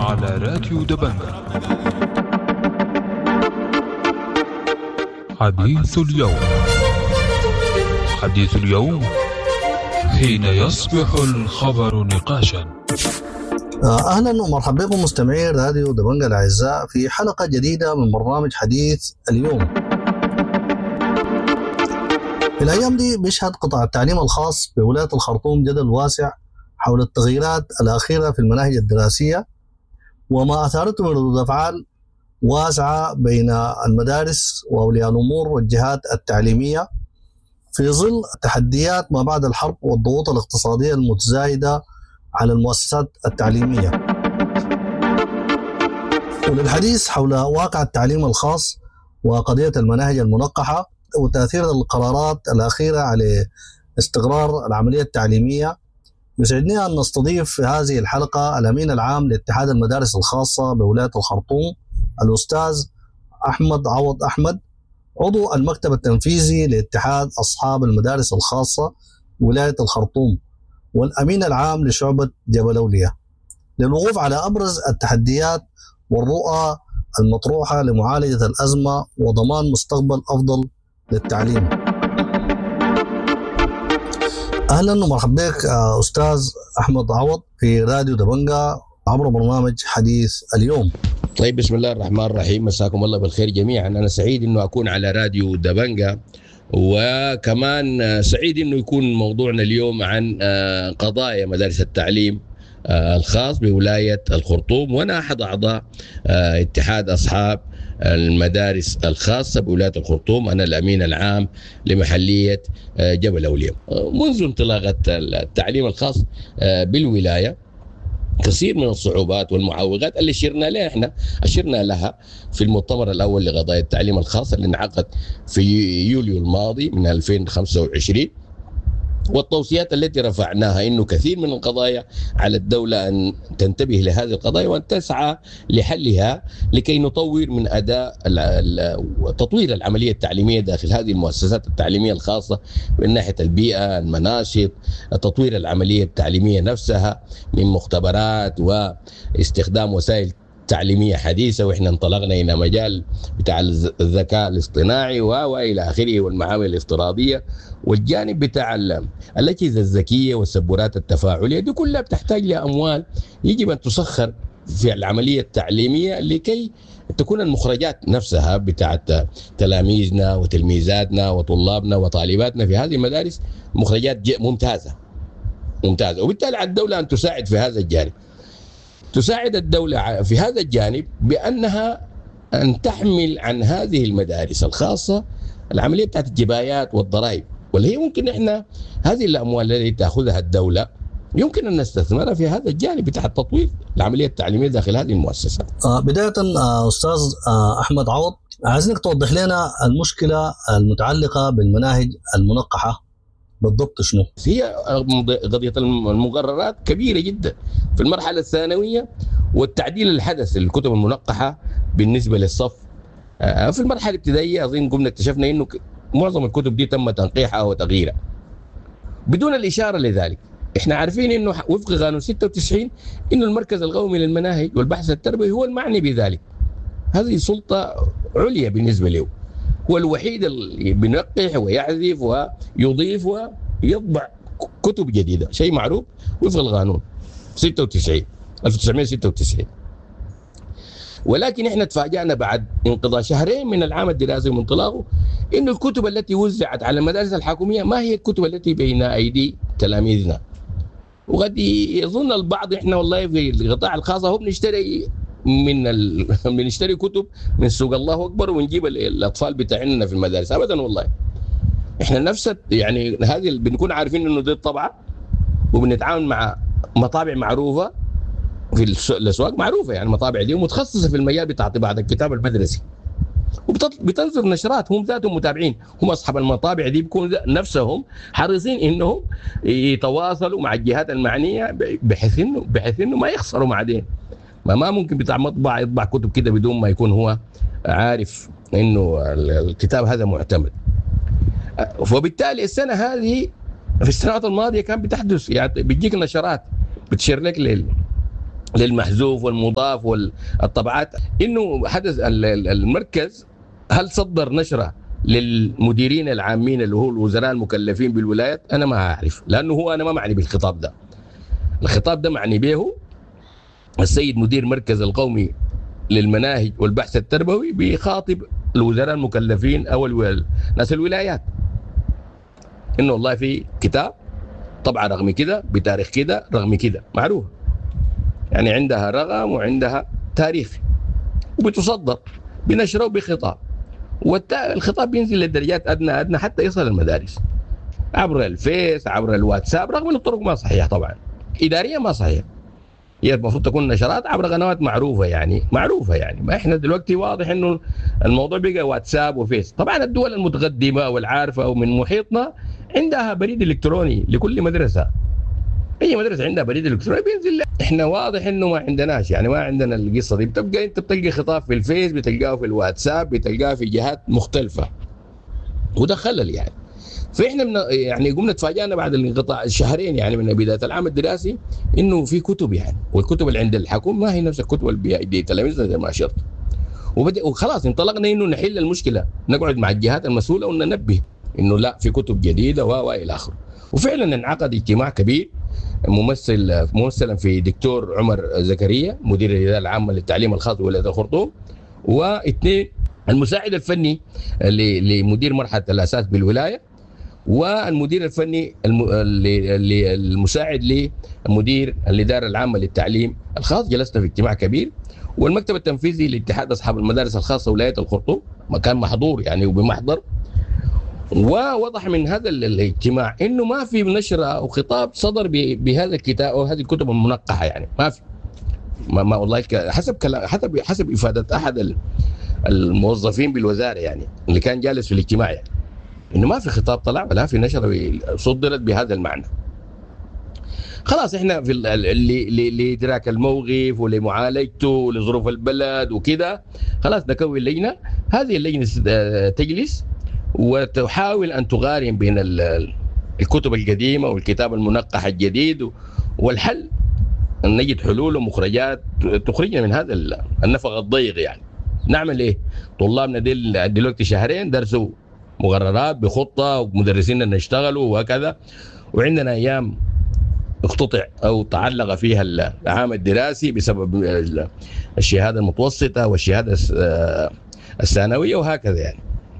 على راديو دبنجة. حديث اليوم. حديث اليوم حين يصبح الخبر نقاشا. أهلا ومرحبا بكم مستمعي راديو دبنجة الأعزاء في حلقة جديدة من برنامج حديث اليوم. في الأيام دي بيشهد قطاع التعليم الخاص بولاية الخرطوم جدل واسع حول التغييرات الأخيرة في المناهج الدراسية وما أثارته من ردود أفعال واسعة بين المدارس وأولياء الأمور والجهات التعليمية في ظل تحديات ما بعد الحرب والضغوط الاقتصادية المتزايدة على المؤسسات التعليمية. وللحديث حول واقع التعليم الخاص وقضية المناهج المنقحة وتأثير القرارات الأخيرة على استقرار العملية التعليمية، يسعدني أن نستضيف في هذه الحلقة الأمين العام لاتحاد المدارس الخاصة بولاية الخرطوم الأستاذ أحمد عوض أحمد، عضو المكتب التنفيذي لاتحاد أصحاب المدارس الخاصة ولاية الخرطوم والأمين العام لشعبة جبل أولياء، للوقوف على أبرز التحديات والرؤى المطروحة لمعالجة الأزمة وضمان مستقبل أفضل للتعليم. أهلا ومرحبا بك أستاذ أحمد عوض في راديو دبنجة عبر برنامج حديث اليوم. طيب، بسم الله الرحمن الرحيم، مساكم الله بالخير جميعا. أنا سعيد أنه أكون على راديو دبنجة، وكمان سعيد أنه يكون موضوعنا اليوم عن قضايا مدارس التعليم الخاص بولاية الخرطوم، وأنا أحد أعضاء اتحاد أصحاب المدارس الخاصة بولاية الخرطوم. أنا الأمين العام لمحلية جبل أولياء. منذ انطلاقة التعليم الخاص بالولاية كثير من الصعوبات والمعوقات اللي أشرنا لها في المؤتمر الأول لقضايا التعليم الخاص اللي انعقد في يوليو الماضي من 2025، والتوصيات التي رفعناها إنه كثير من القضايا على الدولة أن تنتبه لهذه القضايا وأن تسعى لحلها لكي نطور من أداء تطوير العملية التعليمية داخل هذه المؤسسات التعليمية الخاصة من ناحية البيئة، المناشط، تطوير العملية التعليمية نفسها من مختبرات واستخدام وسائل تعليمية حديثة. وإحنا انطلقنا إلى مجال بتاع الذكاء الاصطناعي وإلى آخره والمعامل الافتراضية، والجانب بتاع الأجهزة الذكية والسبورات التفاعلية، دي كلها بتحتاج لأموال يجب أن تسخر في العملية التعليمية لكي تكون المخرجات نفسها بتاعت تلاميذنا وتلميذاتنا وطلابنا وطالباتنا في هذه المدارس مخرجات ممتازة. وبالتالي على الدولة أن تساعد في هذا الجانب. تساعد الدولة في هذا الجانب بأنها أن تحمل عن هذه المدارس الخاصة العملية بتاعت الجبايات والضرائب، واللي هي ممكن إحنا هذه الأموال التي تأخذها الدولة يمكن أن نستثمرها في هذا الجانب بتاع تطوير العملية التعليمية داخل هذه المؤسسات. بداية أستاذ أحمد عوض، عايزينك توضح لنا المشكلة المتعلقة بالمناهج المنقحة بالضبط شنو؟ هي قضية المقررات كبيرة جدا في المرحلة الثانوية، والتعديل الحدث للكتب المنقحة بالنسبة للصف. في المرحلة الابتدائية أظن قمنا اكتشفنا إنه معظم الكتب دي تم تنقيحها وتغييرها بدون الإشارة لذلك. إحنا عارفين إنه وفق قانون 96 إنه المركز القومي للمناهج والبحث التربوي هو المعني بذلك. هذه سلطة عليا بالنسبة له، هو الوحيد اللي بينقح ويحذف ويضيف ويطبع كتب جديدة، شيء معروف وفق القانون 1996. ولكن احنا تفاجأنا بعد انقضاء شهرين من العام الدراسي وانطلاقه انه الكتب التي وزعت على المدارس الحكومية ما هي الكتب التي بين ايدي تلاميذنا. وقد يظن البعض احنا والله في القطاع الخاص هو بنشتري بنشتري كتب من سوق الله اكبر ونجيب الاطفال بتاعنا في المدارس. ابدا والله، احنا نفس يعني هذه بنكون عارفين انه دي الطبعه، وبنتعامل مع مطابع معروفه في الاسواق معروفه، يعني المطابع دي متخصصه في المجال بتاع طباعه الكتاب المدرسي، وبتنظر نشرات. هم ذاتهم متابعين، هم اصحاب المطابع دي بيكونوا نفسهم حريصين انهم يتواصلوا مع الجهات المعنيه بحيث انه ما يخسروا بعدين. ما ممكن بتاع مطبع يطبع كتب كده بدون ما يكون هو عارف انه الكتاب هذا معتمد. وبالتالي السنه هذه في السنوات الماضيه كان بتحدث، يعني بتجيك نشرات بتشير لك للمحذوف والمضاف والطبعات، انه حدث المركز هل صدر نشره للمديرين العامين اللي هو الوزراء المكلفين بالولايات؟ انا ما اعرف، لانه هو انا ما معني بالخطاب ده. الخطاب ده معني به السيد مدير مركز القومي للمناهج والبحث التربوي بيخاطب الوزراء المكلفين او ناس الولايات، انه والله في كتاب طبعا رقم كده بتاريخ كده رقم كده معروف، يعني عندها رقم وعندها تاريخ وبتصدر بنشره بخطاب، والخطاب بينزل للدرجات ادنى حتى يصل المدارس عبر الفيس عبر الواتساب، رغم ان الطرق ما صحيحه طبعا اداريا ما صحيح. هي المفروض تكون نشرات عبر قنوات معروفه يعني ما احنا دلوقتي واضح انه الموضوع بقى واتساب وفيس. طبعا الدول المتقدمه والعارفه ومن محيطنا عندها بريد الكتروني لكل مدرسه، اي مدرسه عندها بريد الكتروني بينزل. احنا واضح انه ما عندناش، يعني ما عندنا القصه دي. بتبقى انت بتلقى خطاب في الفيس، بتلقاه في الواتساب، بتلقاه في جهات مختلفه، وده خلل يعني. فاحنا يعني قمنا تفاجئنا بعد الانقطاع الشهرين يعني من بدايه العام الدراسي انه في كتب يعني، والكتب اللي عند الحكومه ما هي نفس الكتب اللي بيدي تلاميذنا زي ما اشرت. وخلاص انطلقنا انه نحل المشكله، نقعد مع الجهات المسؤوله وننبه انه لا في كتب جديده والى اخره. وفعلا انعقد اجتماع كبير ممثلا في دكتور عمر زكريا مدير الاداره العامه للتعليم الخاص بولايه الخرطوم، واثنين المساعد الفني لمدير مرحله الاساس بالولايه، والمدير الفني المساعد لمدير الاداره العامه للتعليم الخاص. جلسنا في اجتماع كبير، والمكتب التنفيذي لاتحاد اصحاب المدارس الخاصه ولايه الخرطوم كان محظور يعني وبمحضر. ووضح من هذا الاجتماع انه ما في نشره او خطاب صدر بهذا الكتاب او هذه الكتب المنقحه، يعني ما في ما والله حسب افاده احد الموظفين بالوزاره يعني اللي كان جالس في الاجتماع، يعني انه ما في خطاب طلع ولا في نشره صدرت بهذا المعنى. خلاص احنا في لادراك الموقف ولمعالجته ولظروف البلد وكده، خلاص نكون لجنه. هذه اللجنه تجلس وتحاول ان تقارن بين الكتب القديمه والكتاب المنقح الجديد، والحل ان نجد حلول ومخرجات تخرجنا من هذا النفق الضيق. يعني نعمل ايه؟ طلابنا دلوقتي شهرين درسوا مقررات بخطه ومدرسيننا نشتغلوا وهكذا، وعندنا ايام اقتطع او تعلق فيها العام الدراسي بسبب الشهاده المتوسطه والشهاده الثانويه وهكذا يعني.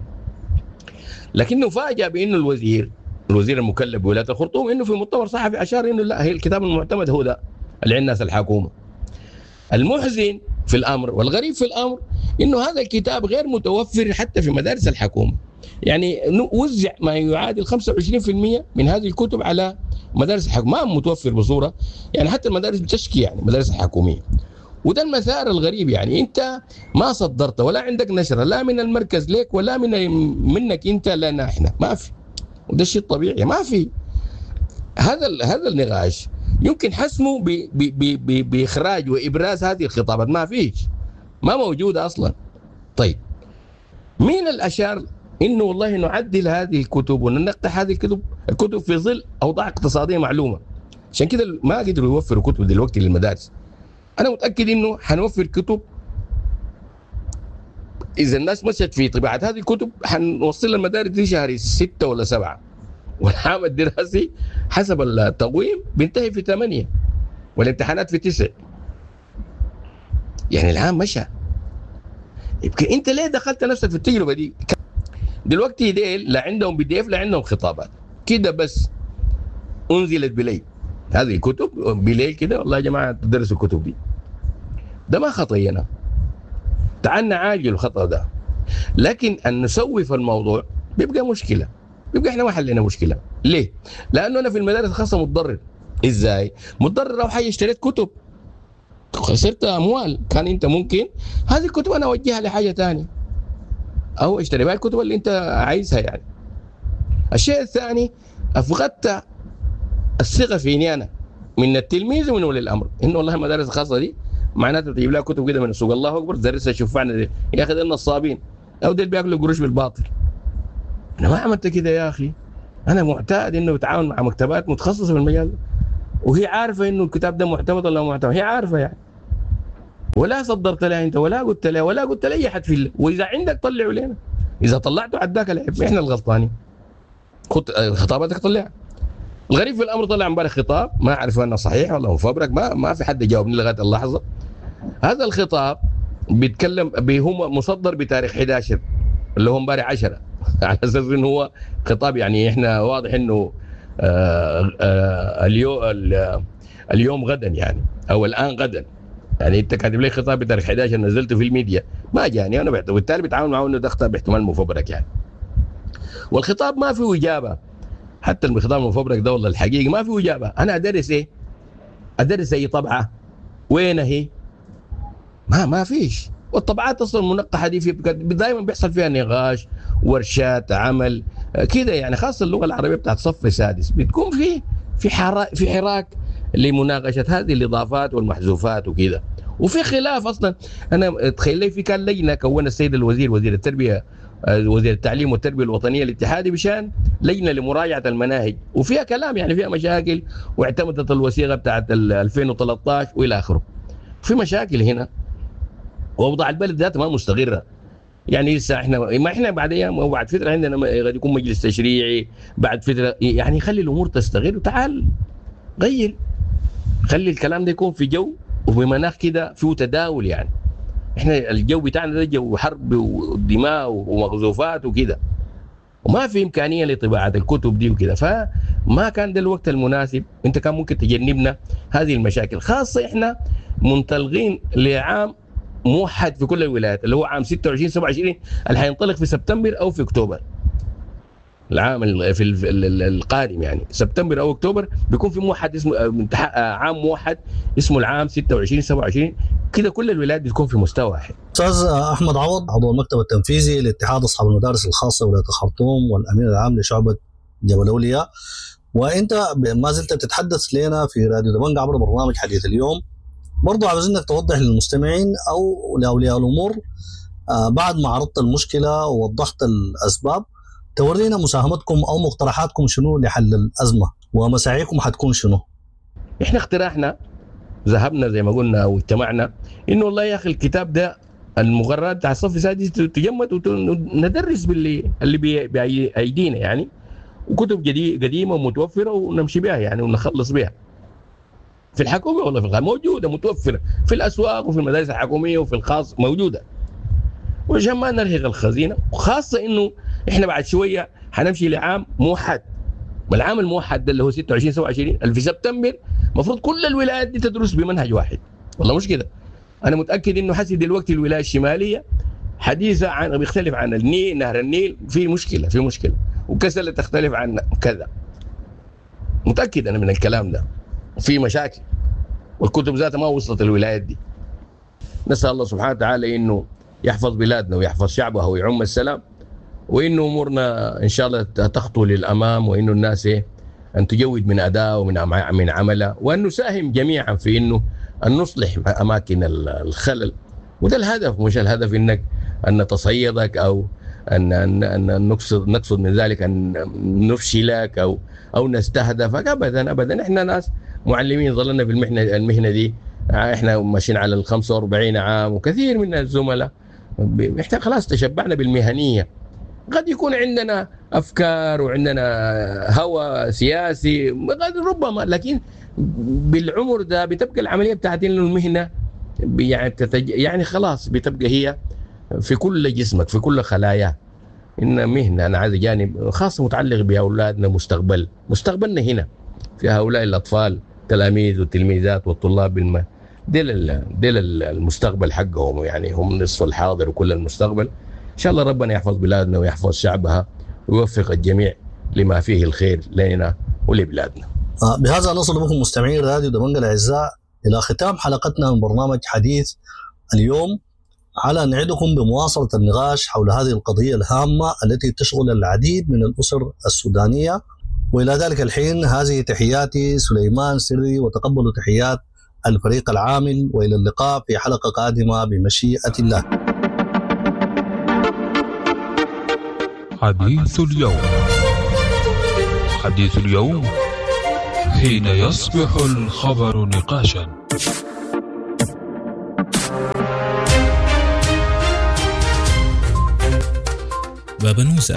لكنه فاجأ بانه الوزير المكلف بولايه الخرطوم انه في مؤتمر صحفي اشار انه لا، هي الكتاب المعتمد هو ده اللي عند الناس الحكومه. المحزن في الامر والغريب في الامر انه هذا الكتاب غير متوفر حتى في مدارس الحكومه، يعني وزع ما يعادل 25% من هذه الكتب على مدارس الحكومه، ما متوفر بصوره يعني حتى المدارس بتشكي يعني المدارس الحكوميه. وده المسار الغريب، يعني انت ما صدرت ولا عندك نشره لا من المركز لك ولا منك انت لنا احنا، ما في. وده الشيء الطبيعي، ما في. هذا النقاش يمكن حسمه باخراج وابراز هذه الخطابات، ما فيش، ما موجوده اصلا. طيب مين الاشار انه والله نعدل هذه الكتب وننقح هذه الكتب في ظل اوضاع اقتصاديه معلومه؟ عشان كده ما قدروا يوفروا كتب دلوقتي للمدارس. انا متاكد انه حنوفر كتب اذا الناس مشت في طباعه هذه الكتب، حنوصل المدارس دي شهر 6 ولا 7، والعام الدراسي حسب التقويم بينتهي في 8 والامتحانات في 9. يعني العام مشى. يبقى انت ليه دخلت نفسك في التجربه دي؟ دلوقتي ديل لا عندهم PDF لا عندهم خطابات، كده بس انزلت بليل هذه الكتب بليل كده، والله يا جماعه تدرسوا الكتب دي. ده ما خطينا، تعال نعالج الخطأ ده. لكن ان نسوف الموضوع بيبقى مشكله، بيبقى احنا ما حلينا مشكله. ليه؟ لانه انا في المدارس الخاصه متضرر. ازاي؟ متضرر لو حاجه اشتريت كتب خسرت اموال، كان انت ممكن هذه الكتب انا اوجهها لحاجه ثانيه او اشتري بها الكتب اللي انت عايزها يعني. الشيء الثاني، افقدت الثقه فيني انا من التلميذ ومن ولي الامر، انه والله المدارس الخاصه دي معناته تجيب لها كتب كده من السوق، الله اكبر تدرسها شوفعنا دي. يا اخي دول نصابين او دول بياكلوا قروش بالباطل. انا ما عملت كده يا اخي، انا معتاد انه بتعاون مع مكتبات متخصصه في المجال ده. وهي عارفه انه الكتاب ده معتمد ولا معتمد، هي عارفه يعني، ولا صدرت لها انت ولا قلت لها ولا قلت لاي احد في الله. واذا عندك طلعوا لنا، اذا طلعتوا عداك العيب، احنا الغلطانين. خطاباتك طلع. الغريب في الامر طلع امبارح خطاب ما اعرف انه صحيح ولا مفبرك، ما في حد جاوبني لغايه اللحظه. هذا الخطاب بيتكلم هو مصدر بتاريخ 11 اللي هو امبارح 10 على اساس انه هو خطاب يعني احنا واضح انه اليوم غدا يعني، او الان غدا يعني. انت كاتب لي خطاب بتاريخ 11 نزلته في الميديا ما جاني انا، وبالتالي بتعامل معه انه ده خطاب احتمال مفبرك يعني. والخطاب ما فيه اجابه، حتى الخطاب المفبرك ده والله الحقيقي ما فيه اجابه. انا ادرس ايه؟ ادرس اي طبعه؟ وين هي؟ ما فيش. والطبعات اصلا المنقحه دي في دائما بيحصل فيها نقاش، ورشات عمل كده يعني، خاصه اللغه العربيه بتاعت صف سادس بتكون في حراك لمناقشه هذه الاضافات والمحذوفات وكده، وفي خلاف اصلا. انا تخيل لي في كان لجنه كون السيد الوزير وزير التربيه وزير التعليم والتربيه الوطنيه الاتحادي بشان لجنه لمراجعه المناهج، وفيها كلام يعني فيها مشاكل، واعتمدت الوثيقه بتاعت 2013 والى اخره. في مشاكل هنا، واوضاع البلد ذاتها ما مستقره يعني. لسه احنا بعد ايام وبعد فتره عندنا قد يكون مجلس تشريعي، بعد فتره يعني خلي الامور تستقر وتعال غير، خلي الكلام ده يكون في جو وبمناخ كده فيه تداول يعني. احنا الجو بتاعنا ده جو حرب ودماء ومغزوفات وكده، وما في امكانيه لطباعه الكتب دي وكده، فما كان ده الوقت المناسب. انت كان ممكن تجنبنا هذه المشاكل، خاصه احنا منطلقين لعام موحد في كل الولايات اللي هو عام 26 27 اللي حينطلق في سبتمبر او في اكتوبر العام في القادم يعني. سبتمبر او اكتوبر بيكون في موحد اسمه عام موحد اسمه العام 26 27 كده، كل الولايات بتكون في مستوى واحد. استاذ احمد عوض، عضو المكتب التنفيذي لاتحاد اصحاب المدارس الخاصه ولايه الخرطوم والامين العام لشعبه جبل اولياء، وانت ما زلت تتحدث لنا في راديو دبنجة عبر برنامج حديث اليوم. برضو عاوزينك توضح للمستمعين او لاولياء الامور بعد ما عرضت المشكله ووضحت الاسباب، تورينا مساهمتكم او مقترحاتكم شنو لحل الازمه، ومساعيكم حتكون شنو؟ احنا اقتراحنا ذهبنا زي ما قلنا واجتمعنا انه والله يا اخي الكتاب ده المقررات بتاع الصف السادس تجمد وندرس اللي بايدينا يعني، وكتب قديمه ومتوفره ونمشي بها يعني ونخلص بها. في الحكومه والله في الخاص موجوده متوفره، في الاسواق وفي المدارس الحكوميه وفي الخاص موجوده، وعشان ما نرهق الخزينه، وخاصه انه احنا بعد شويه حنمشي لعام موحد، والعام الموحد ده اللي هو 26 27 اللي في سبتمبر المفروض كل الولايات دي تدرس بمنهج واحد. والله مش كده، انا متاكد انه حسي دلوقتي الولايه الشماليه حديثه عن بيختلف عن النيل، نهر النيل في مشكله وكسل تختلف عن كذا، متاكد انا من الكلام ده، في مشاكل والكتب ذاتها ما وصلت الولايات دي. نسال الله سبحانه وتعالى انه يحفظ بلادنا ويحفظ شعبها ويعم السلام، وانه امورنا ان شاء الله تخطو للامام، وانه الناس ان تجود من اداء ومن عملها، وان نساهم جميعا في انه ان نصلح اماكن الخلل. وده الهدف، مش الهدف انك ان نتصيدك او ان نقصد من ذلك ان نفشلك او نستهدفك، ابدا. احنا ناس معلمين ظلنا في المهنه دي، احنا ماشيين على ال 45 عام، وكثير من الزملاء احنا خلاص تشبعنا بالمهنيه. قد يكون عندنا افكار وعندنا هوى سياسي ربما، لكن بالعمر ده بتبقى العمليه بتاعت المهنه يعني خلاص بتبقى هي في كل جسمك في كل خلايا. ان مهنه انا عايز جانب خاص متعلق باولادنا، مستقبلنا هنا في هؤلاء الاطفال، تلاميذ والتلميذات والطلاب ديل المستقبل حقهم يعني، هم نصف الحاضر وكل المستقبل. ان شاء الله ربنا يحفظ بلادنا ويحفظ شعبها ويوفق الجميع لما فيه الخير لنا ولبلادنا. بهذا نصل بكم مستمعين راديو دبنجة الاعزاء الى ختام حلقتنا من برنامج حديث اليوم، على ان نعدكم بمواصله النقاش حول هذه القضيه الهامه التي تشغل العديد من الاسر السودانيه. والى ذلك الحين هذه تحياتي سليمان سري، وتقبلوا تحيات الفريق العامل، والى اللقاء في حلقه قادمه بمشيئه الله. حديث اليوم. حديث اليوم حين يصبح الخبر نقاشا. بابا نوسة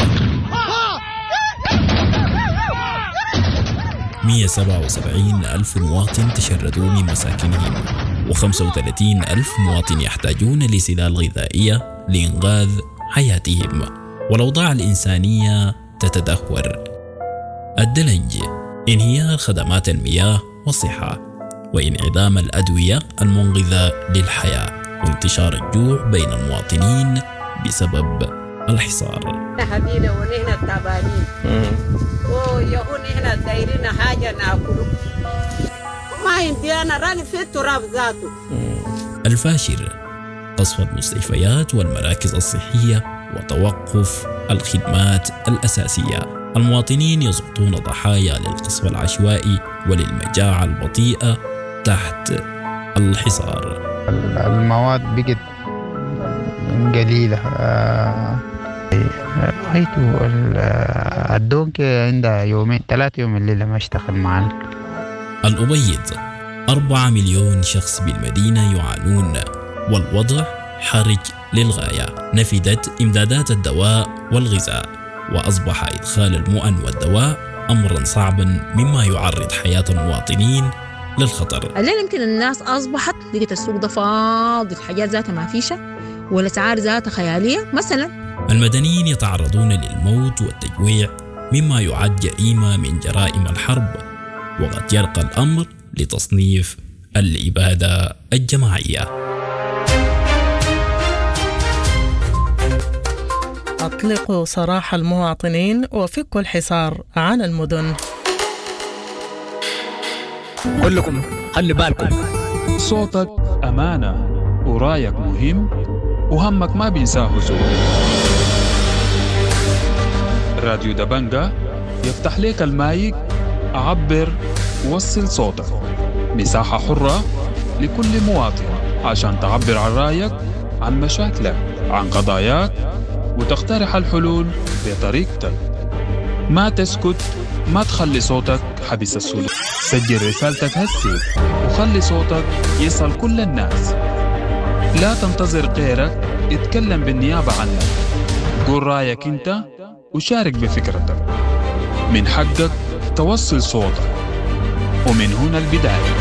177 ألف مواطن تشردوا من مساكنهم، و35 ألف مواطن يحتاجون لسلال غذائية لإنقاذ حياتهم، والأوضاع الإنسانية تتدهور. الدلنج، انهيار خدمات المياه والصحة، وانعدام الأدوية المنقذة للحياة، وانتشار الجوع بين المواطنين بسبب الحصار. هدينا ونحن التعبانين ويهون هنا دايرين حاجة ناكله ما عندي أنا راني في التراب ذاته. الفاشر، قصف المستشفيات والمراكز الصحية وتوقف الخدمات الأساسية. المواطنين يسقطون ضحايا للقصف العشوائي وللمجاعة البطيئة تحت الحصار. المواد بقت قليلة. رأيته الدونك عندها يومين 3 يوم الليلة ما اشتغل معنا. الأبيض، 4 مليون شخص بالمدينة يعانون، والوضع حرج للغاية. نفدت إمدادات الدواء والغذاء، وأصبح إدخال المؤن والدواء أمرا صعبا مما يعرض حياة المواطنين للخطر. الليل يمكن الناس أصبحت لقيت السوق ده فاضي، الحاجات ذاتها ما فيشة والأسعار ذاتها خيالية. مثلا المدنيين يتعرضون للموت والتجويع مما يعد جريمة من جرائم الحرب، وقد يرقى الأمر لتصنيف الإبادة الجماعية. أطلقوا سراح المواطنين وفكوا الحصار عن المدن. كلكم خلي بالكم، صوتك أمانة ورايك مهم وهمك ما بينساه زول. راديو دبنجا يفتح ليك المايك، عبر ووصل صوتك. مساحة حرة لكل مواطن عشان تعبر عن رايك، عن مشاكلك، عن قضاياك، وتقترح الحلول بطريقتك. ما تسكت، ما تخلي صوتك حبس السلوك. سجل رسالتك هسي وخلي صوتك يصل كل الناس. لا تنتظر غيرك اتكلم بالنيابة عنك. قول رأيك انت وشارك بفكرتك. من حقك توصل صوتك، ومن هنا البداية.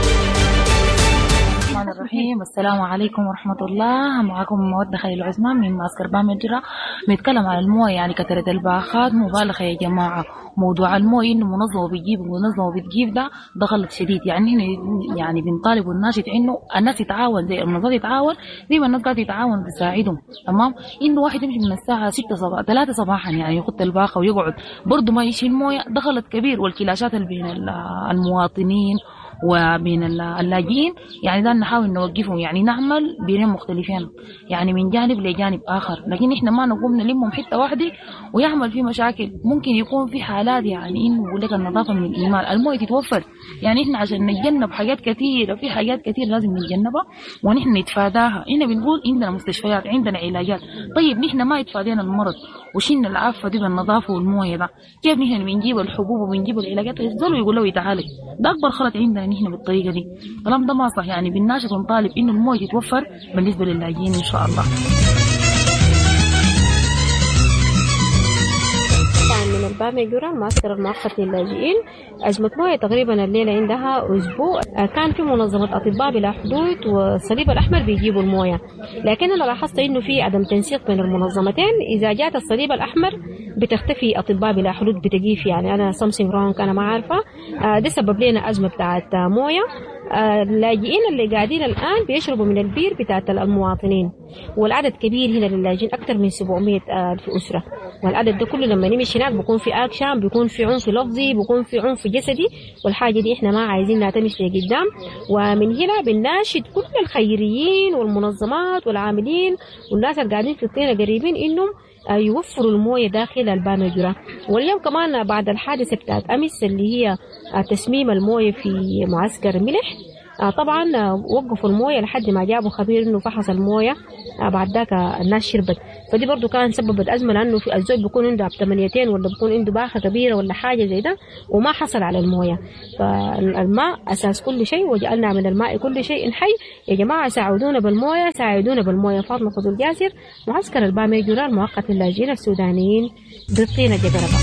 الرحمن الرحيم. السلام عليكم ورحمة الله. معكم مودة خليل عثمان من معسكر بامجرة. بنتكلم عن المويه، يعني كثرة الباخات مبالغة يا جماعة. موضوع المويه انه منظمة بتجيب ومنظمة بتجيب ده غلط شديد. يعني يعني بنطالب والناشط انه الناس تتعاون زي المنظمات تتعاون زي ما الناس قاعدة تتعاون تساعدهم. تمام. انه واحد يمشي من الساعة 3 صباحا يعني يخط الباخة ويقعد برضه ما يشيل مويه، ده غلط كبير. والكلاشات اللي بين المواطنين وبين اللاجئين يعني ده نحاول نوقفهم، يعني نعمل بينهم مختلفين، يعني من جانب لجانب آخر. لكن إحنا ما نقوم نلمهم حتة واحدة ويعمل فيه مشاكل. ممكن يكون في حالات يعني إنه يقول لك النظافة من الإيمان، المويه تتوفر. يعني إحنا عشان نتجنب حاجات كثيرة، في حاجات كثير لازم نتجنبها ونحن نتفاداها. إحنا بنقول عندنا مستشفيات، عندنا علاجات. طيب نحن ما يتفادينا المرض وشلنا العفة دي بالنظافة والمويه ده، كيف نحن بنجيب الحبوب وبنجيب العلاجات يفضلوا يقولوا يتعالج؟ ده أكبر خلط عندنا نحن بالطريقة دي. كلام ده ما صح. يعني بالناشط ونطالب إنه المويه تتوفر بالنسبة للاجئين إن شاء الله. من البامجرة معسكر المؤقت للاجئين. أزمة مويه تقريبا الليلة عندها أسبوع. كان في منظمة أطباء بلا حدود والصليب الأحمر بيجيبوا المويه، لكن أنا لاحظت إنه في عدم تنسيق بين المنظمتين. إذا جاءت الصليب الأحمر بتختفي أطباء بلا حدود بتجيف. يعني أنا something wrong، أنا ما عارفة. ده سبب لنا أزمة بتاعت مويه. اللاجئين اللي قاعدين الآن بيشربوا من البير بتاعت المواطنين، والعدد كبير هنا للاجئين أكثر من 700,000 أسرة. والعدد ده كله لما نمشي هناك بيكون في أكشن، بيكون في عنف لفظي، بيكون في عنف جسدي، والحاجة دي إحنا ما عايزينها تمشي لقدام. ومن هنا بنناشد كل الخيريين والمنظمات والعاملين والناس اللي قاعدين في الطينة قريبين إنهم يوفروا المويه داخل البامجرة. واليوم كمان بعد الحادثة بتاعت أمس اللي هي تسميم المويه في معسكر ملح، طبعا وقفوا المويه لحد ما جابوا خبير انه فحص المويه. بعد ذاك الناس شربت، فدي برضو كان سببت ازمه، لانه في الزول بيكون عنده ثمانيتين ولا بيكون عنده باخه كبيره ولا حاجه زي ده وما حصل على المويه. فالماء اساس كل شيء، وجعلنا من الماء كل شيء حي. يا جماعه ساعدونا بالمويه، ساعدونا بالمويه. فاطمه فضل جاسر، معسكر البامي جوران، المؤقت للاجئين السودانيين بالطينه جبربه.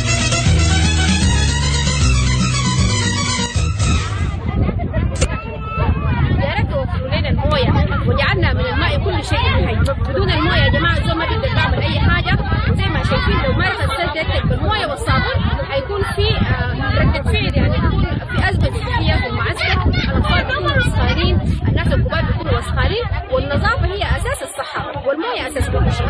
وجعلنا من الماء كل شيء حي. بدون المويه يا جماعه الزول ما بيقدر يعمل اي حاجه. وزي ما شايفين لو ما غسلت بالمويه والصابون هيكون في رده فعل، يعني يكون في ازمه صحيه في المعسكر. الاطفال بيكونوا وسخانين، الناس الكبار بيكونوا وسخانين، والنظافه هي اساس الصحه والمويه اساس كل شيء.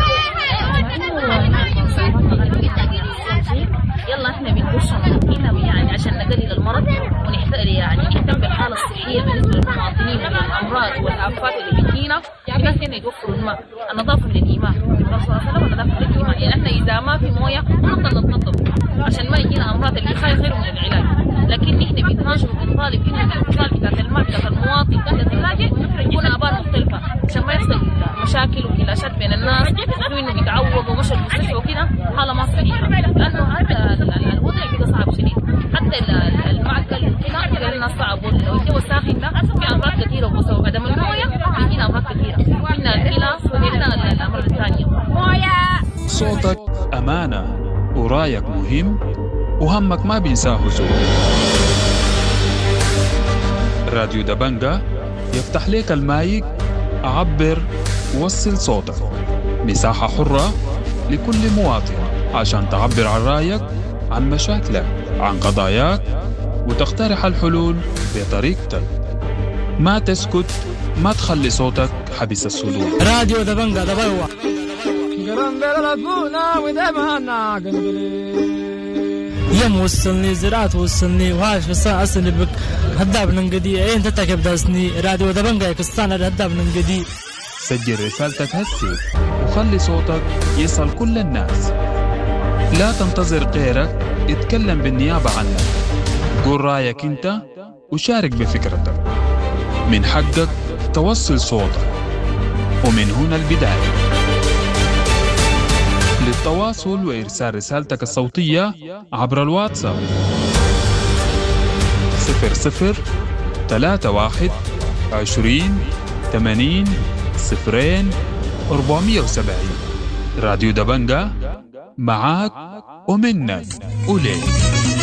يلا احنا بنخش هنا يعني عشان نقلل المرض يعني نهتم بالحاله الصحيه بالنسبه للمواطنين من الامراض والافات اللي بتجينا. الناس هنا يوفروا الماء. النظافه من الايمان، الرسول صلى الله عليه وسلم النظافه من الايمان. يعني احنا اذا ما في مويه نفضل نتنظف عشان ما يجينا امراض. الوقايه خير من العلاج. لكن نحن بنتناشر وبنطالب انه الاتصال بتاعت الماء بتاعت المواطن بتاعت اللاجئ يكون ابار مختلفه عشان ما يحصل مشاكل وكلاشات بين الناس، انه بيتعوضوا ومشوا المستشفى وكده. حاله ما صحيحه، لانه هذا الوضع بقى صعب شديد. حتى المعقل كده بقى لنا صعب، والجو الساخن ده في امراض كثيره، وبسبب عدم المويه بيجينا امراض كثيره، منها الكلى ومنها الامراض الثانيه. مويه صوتك امانه، ورايك مهم، وهمك ما بينساه زول. راديو دبنجة يفتح لك المايك، عبر وصل صوتك. مساحة حرة لكل مواطن عشان تعبر عن رايك، عن مشاكلك، عن قضاياك، وتقترح الحلول بطريقتك. ما تسكت، ما تخلي صوتك حبس الصدور. راديو دبنجة دبوا يم وصلني زراعة وصلني وهاش بسا أصلي بك هداب ننقدي انت تكب داسني. راديو دبنجة يكستان هداب ننقدي. سجل رسالتك هسي وخلي صوتك يصل كل الناس. لا تنتظر غيرك اتكلم بالنيابة عنك. قول رايك انت وشارك بفكرتك. من حقك توصل صوتك، ومن هنا البداية. للتواصل وإرسال رسالتك الصوتية عبر الواتساب 0031 20 80 0 470. راديو دبنجة، معاك ومنك وليك.